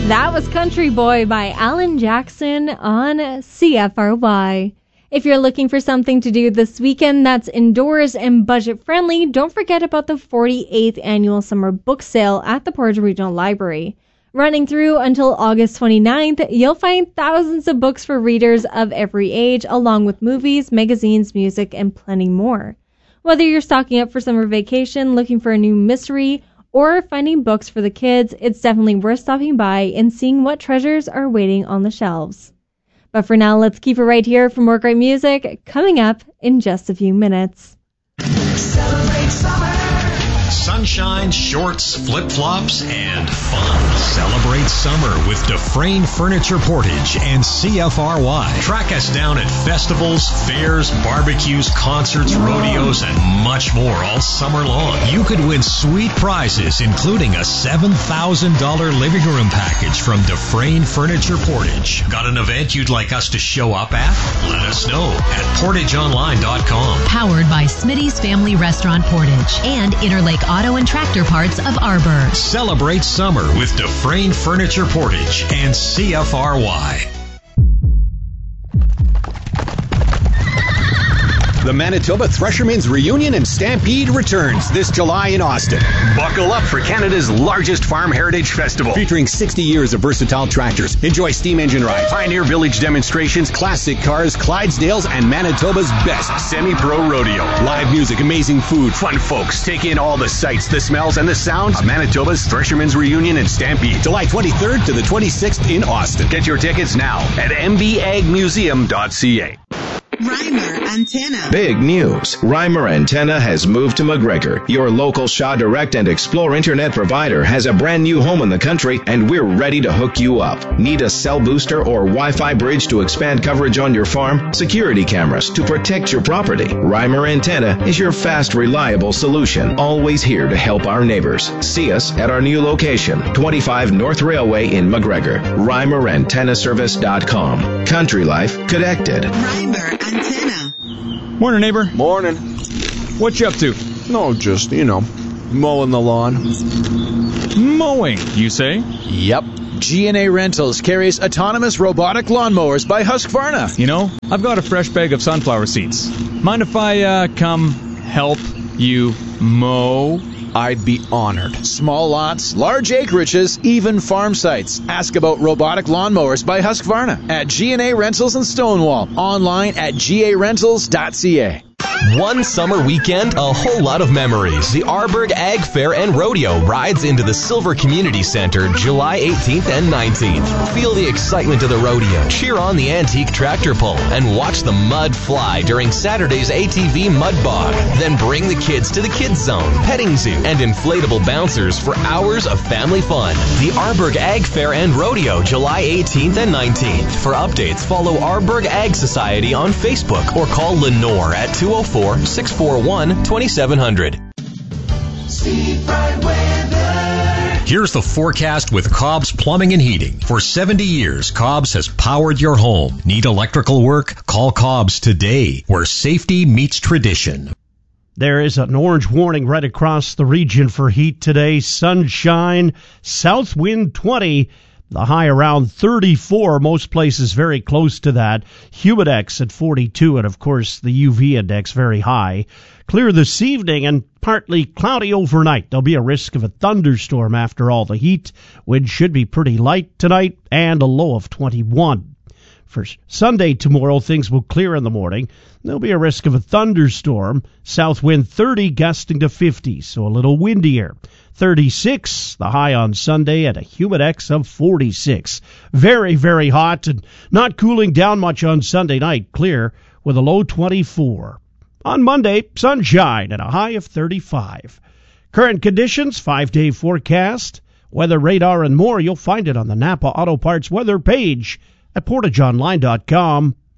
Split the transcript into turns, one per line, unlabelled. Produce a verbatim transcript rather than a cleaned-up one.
That was Country Boy by Alan Jackson on C F R Y. If you're looking for something to do this weekend that's indoors and budget-friendly, don't forget about the forty-eighth Annual Summer Book Sale at the Portage Regional Library. Running through until August twenty-ninth, you'll find thousands of books for readers of every age, along with movies, magazines, music, and plenty more. Whether you're stocking up for summer vacation, looking for a new mystery, or finding books for the kids, it's definitely worth stopping by and seeing what treasures are waiting on the shelves. But for now, let's keep it right here for more great music, coming up in just a few minutes.
Celebrate summer. Sunshine, shorts, flip-flops, and fun. Celebrate summer with Dufresne Furniture Portage and C F R Y. Track us down at festivals, fairs, barbecues, concerts, rodeos, and much more all summer long. You could win sweet prizes, including a seven thousand dollars living room package from Dufresne Furniture Portage. Got an event you'd like us to show up at? Let us know at portage online dot com.
Powered by Smitty's Family Restaurant Portage and Interlake Auto and Tractor Parts of Arbor.
Celebrate summer with Dufresne Furniture Portage and C F R Y.
The Manitoba Threshermen's Reunion and Stampede returns this July in Austin. Buckle up for Canada's largest farm heritage festival. Featuring sixty years of versatile tractors. Enjoy steam engine rides, Pioneer Village demonstrations, classic cars, Clydesdales, and Manitoba's best semi-pro rodeo. Live music, amazing food, fun folks. Take in all the sights, the smells, and the sounds of Manitoba's Threshermen's Reunion and Stampede. July twenty-third to the twenty-sixth in Austin. Get your tickets now at m b ag museum dot c a.
Reimer Antenna.
Big news. Reimer Antenna has moved to McGregor. Your local Shaw Direct and Explore Internet provider has a brand new home in the country, and we're ready to hook you up. Need a cell booster or Wi-Fi bridge to expand coverage on your farm? Security cameras to protect your property? Reimer Antenna is your fast, reliable solution. Always here to help our neighbors. See us at our new location, twenty-five North Railway in McGregor. Reimer Antenna Service dot com. Country Life Connected.
Reimer Antenna.
Morning, neighbor.
Morning.
What you up to?
No, just, you know, mowing the lawn.
Mowing, you say?
Yep. G and A Rentals carries autonomous robotic lawnmowers by Husqvarna.
You know, I've got a fresh bag of sunflower seeds. Mind if I uh, come help you mow?
I'd be honored. Small lots, large acreages, even farm sites. Ask about robotic lawnmowers by Husqvarna at G and A Rentals in Stonewall. Online at g a rentals dot c a.
One summer weekend, a whole lot of memories. The Arborg Ag Fair and Rodeo rides into the Silver Community Center July eighteenth and nineteenth. Feel the excitement of the rodeo, cheer on the antique tractor pull, and watch the mud fly during Saturday's A T V Mud Bog. Then bring the kids to the Kids Zone, petting zoo, and inflatable bouncers for hours of family fun. The Arborg Ag Fair and Rodeo July eighteenth and nineteenth. For updates, follow Arborg Ag Society on Facebook or call Lenore at two oh four, six four one, two seven zero zero.
Steve Bright Weather. Here's the forecast with Cobb's Plumbing and Heating. For seventy years, Cobb's has powered your home. Need electrical work? Call Cobb's today, where safety meets tradition.
There is an orange warning right across the region for heat today. Sunshine, south wind twenty. The high around thirty-four, most places very close to that. Humidex at forty-two, and of course the U V index very high. Clear this evening and partly cloudy overnight. There'll be a risk of a thunderstorm after all the heat. Wind should be pretty light tonight and a low of twenty-one. For Sunday tomorrow, things will clear in the morning. There'll be a risk of a thunderstorm. South wind thirty, gusting to fifty, so a little windier. thirty-six, the high on Sunday, at a humidex of forty-six. Very, very hot and not cooling down much on Sunday night. Clear with a low twenty-four. On Monday, sunshine and a high of thirty-five. Current conditions, five-day forecast, weather radar, and more. You'll find it on the Napa Auto Parts weather page at portage online dot com.